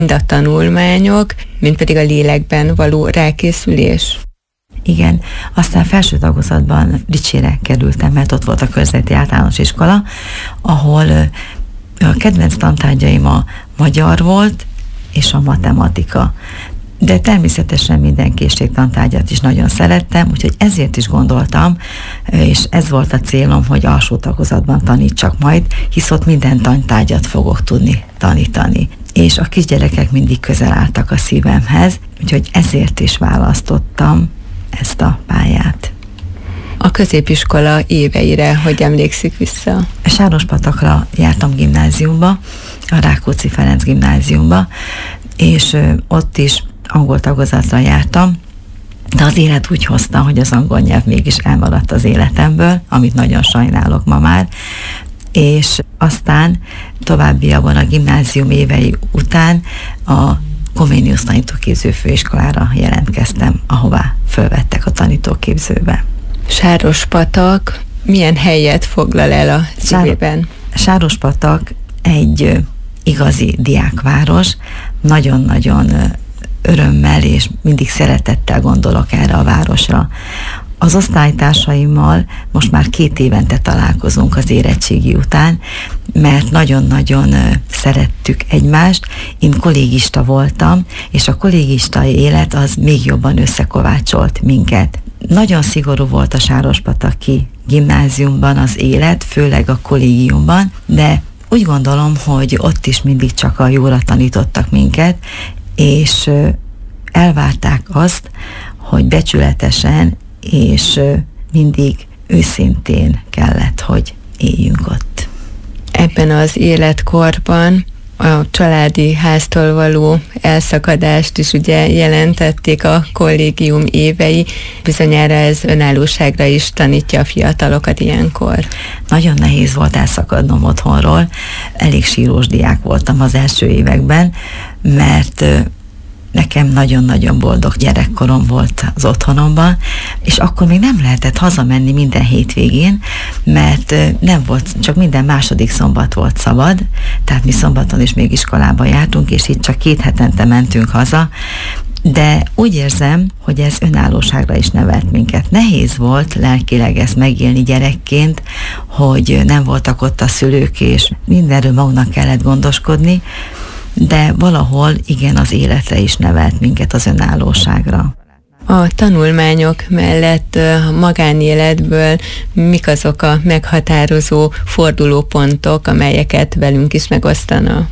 mind a tanulmányok, mind pedig a lélekben való rákészülés. Igen, aztán felső tagozatban Ricsére kerültem, mert ott volt a körzeti általános iskola, ahol a kedvenc tantárgyaim a magyar volt, és a matematika. De természetesen minden készségtantárgyat is nagyon szerettem, úgyhogy ezért is gondoltam, és ez volt a célom, hogy alsó tagozatban tanítsak majd, hisz ott minden tantárgyat fogok tudni tanítani. És a kisgyerekek mindig közel álltak a szívemhez, úgyhogy ezért is választottam ezt a pályát. A középiskola éveire, hogy emlékszik vissza? Sárospatakra jártam gimnáziumba, a Rákóczi Ferenc gimnáziumba, és ott is angol tagozatra jártam, de az élet úgy hozta, hogy az angol nyelv mégis elmaradt az életemből, amit nagyon sajnálok ma már, és aztán továbbiakban a gimnázium évei után a Comenius tanítóképző főiskolára jelentkeztem, ahová fölvettek a tanítóképzőbe. Sárospatak milyen helyet foglal el a szívében? Sárospatak egy igazi diákváros, nagyon-nagyon örömmel és mindig szeretettel gondolok erre a városra. Az osztálytársaimmal most már 2 évente találkozunk az érettségi után, mert nagyon-nagyon szerettük egymást. Én kollégista voltam, és a kollégista élet az még jobban összekovácsolt minket. Nagyon szigorú volt a sárospataki gimnáziumban az élet, főleg a kollégiumban, de úgy gondolom, hogy ott is mindig csak a jóra tanítottak minket, és elvárták azt, hogy becsületesen és mindig őszintén kellett, hogy éljünk ott. Ebben az életkorban a családi háztól való elszakadást is ugye jelentették a kollégium évei. Bizonyára ez önállóságra is tanítja a fiatalokat ilyenkor. Nagyon nehéz volt elszakadnom otthonról. Elég sírós diák voltam az első években, mert nekem nagyon-nagyon boldog gyerekkorom volt az otthonomban, és akkor még nem lehetett hazamenni minden hétvégén, mert nem volt, csak minden második szombat volt szabad, tehát mi szombaton is még iskolába jártunk, és itt csak 2 hetente mentünk haza, de úgy érzem, hogy ez önállóságra is nevelt minket. Nehéz volt lelkileg ezt megélni gyerekként, hogy nem voltak ott a szülők, és mindenről magunknak kellett gondoskodni, de valahol igen, az életre is nevelt minket, az önállóságra. A tanulmányok mellett a magánéletből mik azok a meghatározó fordulópontok, amelyeket velünk is megosztana?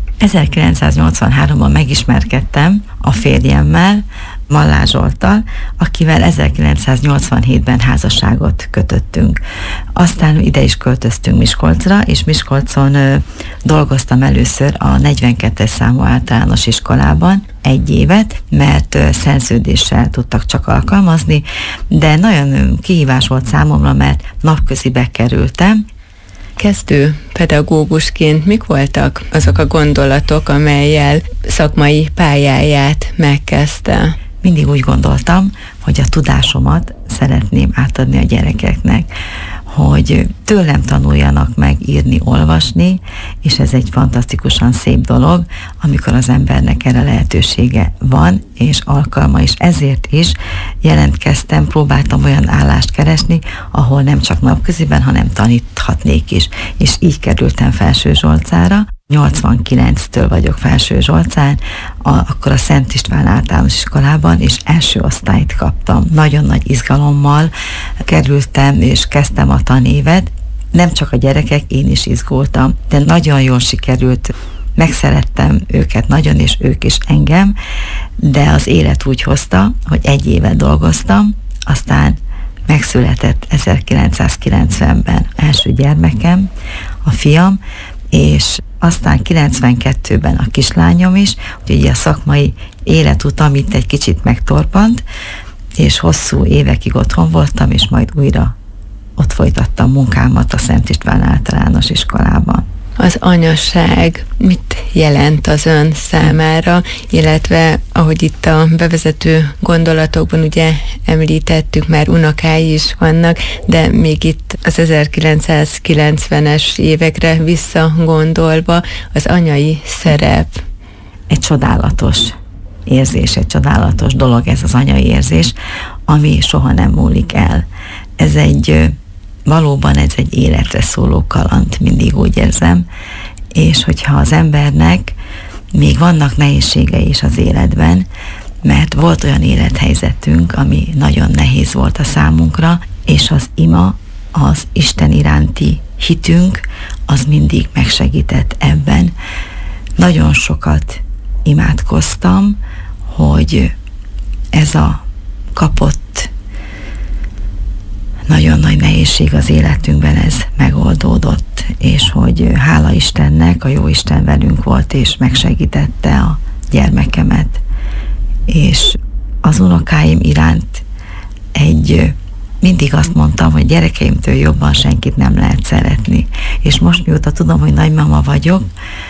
1983-ban megismerkedtem a férjemmel, Mallár Zsolttal, akivel 1987-ben házasságot kötöttünk. Aztán ide is költöztünk Miskolcra, és Miskolcon dolgoztam először a 42-es számú általános iskolában 1 évet, mert szerződéssel tudtak csak alkalmazni, de nagyon kihívás volt számomra, mert napközibe kerültem. Kezdő pedagógusként mik voltak azok a gondolatok, amellyel szakmai pályáját megkezdte? Mindig úgy gondoltam, hogy a tudásomat szeretném átadni a gyerekeknek, hogy tőlem tanuljanak meg írni, olvasni, és ez egy fantasztikusan szép dolog, amikor az embernek erre lehetősége van, és alkalma is. Ezért is jelentkeztem, próbáltam olyan állást keresni, ahol nem csak napköziben, hanem taníthatnék is. És így kerültem Felsőzsolcára. 89-től vagyok Felsőzsolcán, akkor a Szent István általános iskolában, és első osztályt kaptam. Nagyon nagy izgalommal kerültem, és kezdtem a tanévet. Nem csak a gyerekek, én is izgultam, de nagyon jól sikerült. Megszerettem őket nagyon, és ők is engem, de az élet úgy hozta, hogy 1 évet dolgoztam, aztán megszületett 1990-ben első gyermekem, a fiam, és aztán 92-ben a kislányom is, úgyhogy a szakmai életutam itt egy kicsit megtorpant, és hosszú évekig otthon voltam, és majd újra ott folytattam munkámat a Szent István általános iskolában. Az anyaság mit jelent az ön számára, illetve ahogy itt a bevezető gondolatokban ugye említettük, már unokái is vannak, de még itt az 1990-es évekre visszagondolva az anyai szerep. egy csodálatos érzés, egy csodálatos dolog ez az anyai érzés, ami soha nem múlik el. Valóban ez egy életre szóló kaland, mindig úgy érzem, és hogyha az embernek még vannak nehézségei is az életben, mert volt olyan élethelyzetünk, ami nagyon nehéz volt a számunkra, és az ima, az Isten iránti hitünk, az mindig megsegített ebben. Nagyon sokat imádkoztam, hogy ez a kapott nagyon nagy nehézség az életünkben ez megoldódott, és hogy hála Istennek, a Jóisten velünk volt, és megsegítette a gyermekemet. És az unokáim iránt mindig azt mondtam, hogy gyerekeimtől jobban senkit nem lehet szeretni. És most mióta tudom, hogy nagymama vagyok,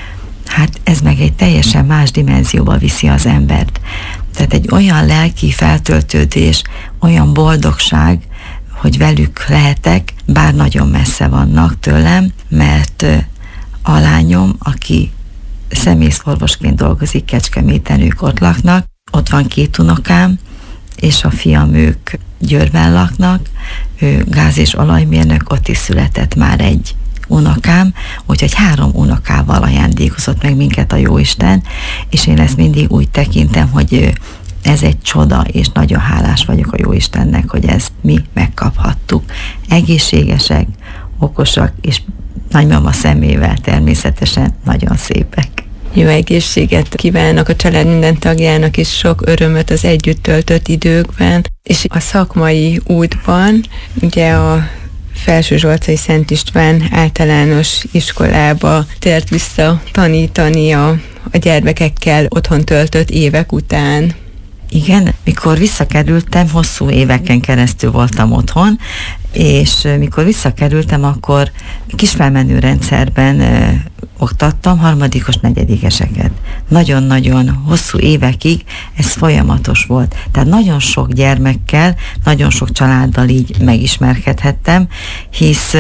hát ez meg egy teljesen más dimenzióba viszi az embert. Tehát egy olyan lelki feltöltődés, olyan boldogság, hogy velük lehetek, bár nagyon messze vannak tőlem, mert a lányom, aki szemészorvosként dolgozik Kecskeméten, ők ott laknak, ott van 2 unokám, és a fiam, ők Győrben laknak, ő gáz- és olajmérnök, ott is született már egy unokám, úgyhogy 3 unokával ajándékozott meg minket a Jóisten, és én ezt mindig úgy tekintem, hogy ez egy csoda, és nagyon hálás vagyok a Jóistennek, hogy ezt mi megkaphattuk. Egészségesek, okosak, és nagymama szemével természetesen nagyon szépek. Jó egészséget kívánok a család minden tagjának, és sok örömöt az együtt töltött időkben, és a szakmai útban, ugye a Felsőzsolcai Szent István általános iskolába tért vissza tanítani a gyermekekkel otthon töltött évek után. Igen, mikor visszakerültem, hosszú éveken keresztül voltam otthon, és mikor visszakerültem, akkor kisfelmenő rendszerben oktattam 3., 4. Nagyon-nagyon hosszú évekig ez folyamatos volt. Tehát nagyon sok gyermekkel, nagyon sok családdal így megismerkedhettem, hisz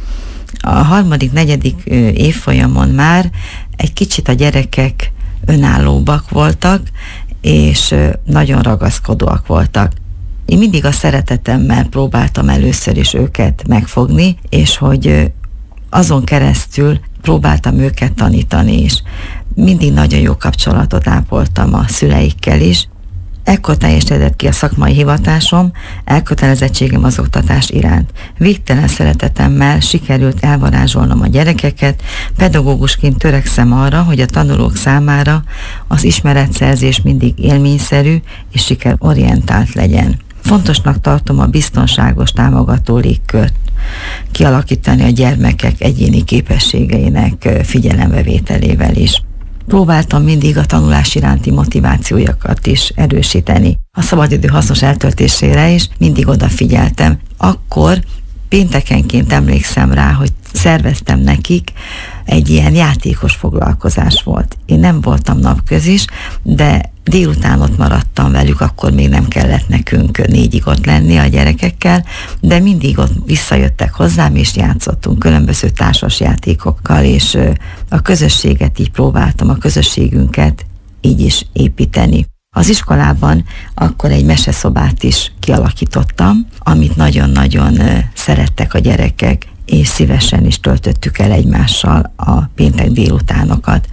a 3., 4. évfolyamon már egy kicsit a gyerekek önállóbbak voltak, és nagyon ragaszkodóak voltak. Én mindig a szeretetemmel próbáltam először is őket megfogni, és hogy azon keresztül próbáltam őket tanítani is. Mindig nagyon jó kapcsolatot ápoltam a szüleikkel is. Ekkor teljesedett ki a szakmai hivatásom, elkötelezettségem az oktatás iránt. Végtelen szeretetemmel sikerült elvarázsolnom a gyerekeket, pedagógusként törekszem arra, hogy a tanulók számára az ismeretszerzés mindig élményszerű és sikerorientált legyen. Fontosnak tartom a biztonságos, támogató légkört kialakítani a gyermekek egyéni képességeinek figyelembevételével is. Próbáltam mindig a tanulás iránti motivációjukat is erősíteni. A szabadidő hasznos eltöltésére is mindig odafigyeltem. Akkor péntekenként emlékszem rá, hogy szerveztem nekik, egy ilyen játékos foglalkozás volt. Én nem voltam napközis, de délután ott maradtam velük, akkor még nem kellett nekünk 4-ig ott lenni a gyerekekkel, de mindig ott visszajöttek hozzám, és játszottunk különböző társasjátékokkal, és a közösséget így próbáltam, a közösségünket így is építeni. Az iskolában akkor egy meseszobát is kialakítottam, amit nagyon-nagyon szerettek a gyerekek, és szívesen is töltöttük el egymással a péntek délutánokat.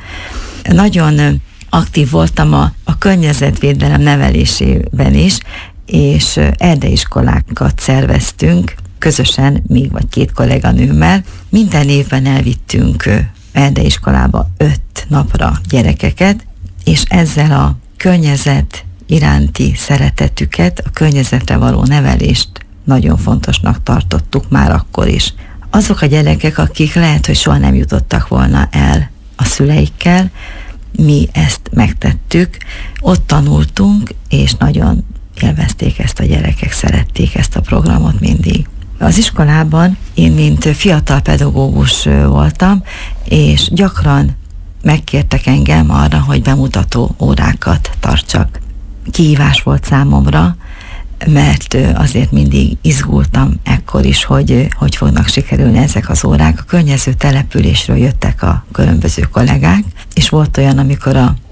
Nagyon aktív voltam a környezetvédelem nevelésében is, és erdeiskolákat szerveztünk, közösen, még vagy 2 kolléganőmmel. Minden évben elvittünk erdeiskolába 5 napra gyerekeket, és ezzel a környezet iránti szeretetüket, a környezetre való nevelést nagyon fontosnak tartottuk már akkor is. Azok a gyerekek, akik lehet, hogy soha nem jutottak volna el a szüleikkel, mi ezt megtettük, ott tanultunk, és nagyon élvezték ezt a gyerekek, szerették ezt a programot mindig. Az iskolában én, mint fiatal pedagógus voltam, és gyakran megkértek engem arra, hogy bemutató órákat tartsak. Kihívás volt számomra, mert azért mindig izgultam ekkor is, hogy fognak sikerülni ezek az órák. A környező településről jöttek a különböző kollégák, és volt olyan, amikor a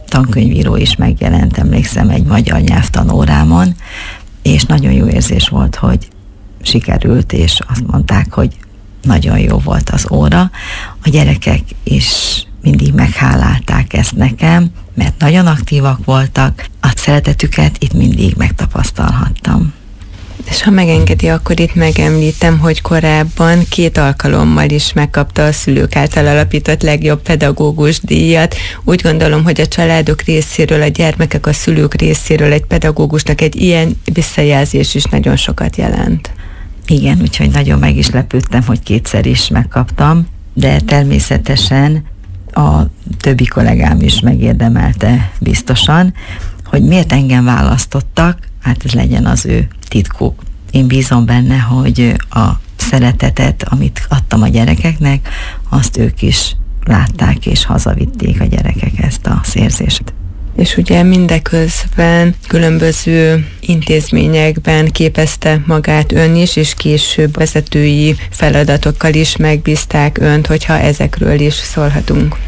tankönyvíró is megjelent, emlékszem, egy magyar nyelvtanórámon, és nagyon jó érzés volt, hogy sikerült, és azt mondták, hogy nagyon jó volt az óra. A gyerekek is mindig meghálálták ezt nekem, mert nagyon aktívak voltak, a szeretetüket itt mindig megtapasztalhattam. És ha megengedi, akkor itt megemlítem, hogy korábban 2 alkalommal is megkapta a szülők által alapított legjobb pedagógus díjat. Úgy gondolom, hogy a családok részéről, a gyermekek, a szülők részéről egy pedagógusnak egy ilyen visszajelzés is nagyon sokat jelent. Igen, úgyhogy nagyon meg is lepődtem, hogy 2-szer is megkaptam, de természetesen a többi kollégám is megérdemelte biztosan, hogy miért engem választottak, hát ez legyen az ő titkuk. Én bízom benne, hogy a szeretetet, amit adtam a gyerekeknek, azt ők is látták, és hazavitték a gyerekek ezt az érzést. És ugye mindeközben különböző intézményekben képezte magát ön is, és később vezetői feladatokkal is megbízták önt, hogyha ezekről is szólhatunk.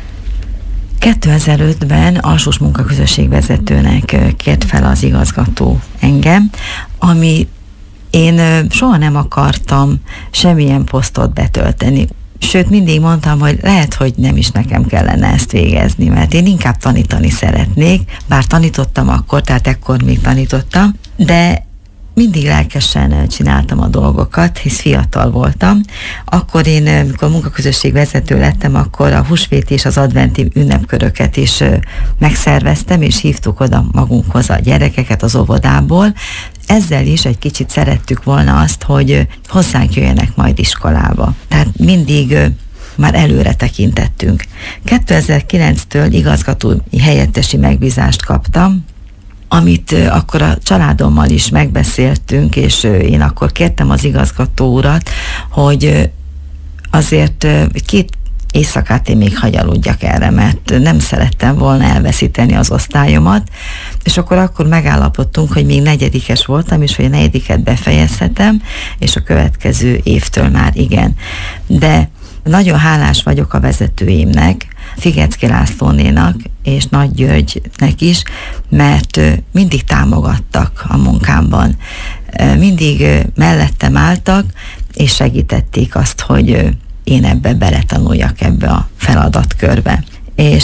2005-ben alsós munkaközösség vezetőnek kért fel az igazgató engem, ami én soha nem akartam semmilyen posztot betölteni. Sőt, mindig mondtam, hogy lehet, hogy nem is nekem kellene ezt végezni, mert én inkább tanítani szeretnék, bár tanítottam akkor, tehát ekkor még tanítottam, de mindig lelkesen csináltam a dolgokat, hisz fiatal voltam. Akkor én, amikor munkaközösség vezető lettem, akkor a húsvét és az adventi ünnepköröket is megszerveztem, és hívtuk oda magunkhoz a gyerekeket az óvodából. Ezzel is egy kicsit szerettük volna azt, hogy hozzánk jöjjenek majd iskolába. Tehát mindig már előre tekintettünk. 2009-től igazgatói helyettesi megbízást kaptam, amit akkor a családommal is megbeszéltünk, és én akkor kértem az igazgató urat, hogy azért 2 éjszakát én még hagyaludjak erre, mert nem szerettem volna elveszíteni az osztályomat, és akkor megállapodtunk, hogy még 4-es voltam, és hogy a 4-et befejezhetem, és a következő évtől már igen. De nagyon hálás vagyok a vezetőimnek, Figecki Lászlónénak és Nagy Györgynek is, mert mindig támogattak a munkámban. Mindig mellettem álltak, és segítették azt, hogy én ebbe beletanuljak ebbe a feladatkörbe. És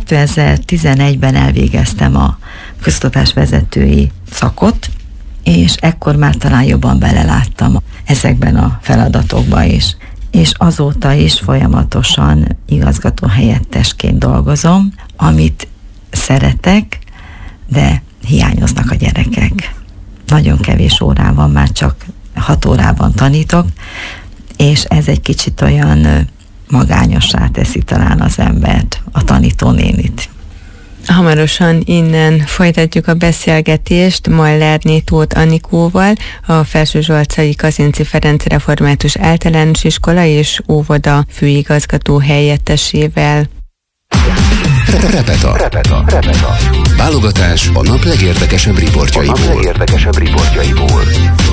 2011-ben elvégeztem a közoktatás vezetői szakot, és ekkor már talán jobban beleláttam ezekben a feladatokba is. És azóta is folyamatosan igazgató helyettesként dolgozom, amit szeretek, de hiányoznak a gyerekek. Nagyon kevés órán van, már csak 6 órában tanítok, és ez egy kicsit olyan magányossá teszi talán az embert, a tanítónénit. Hamarosan innen folytatjuk a beszélgetést Mallerné Tóth Anikóval, a Felsőzsolcai Kazinczy Ferenc Református Általános Iskola és Óvoda főigazgató helyettesével. Repeta. Válogatás a nap legérdekesebb riportjaiból.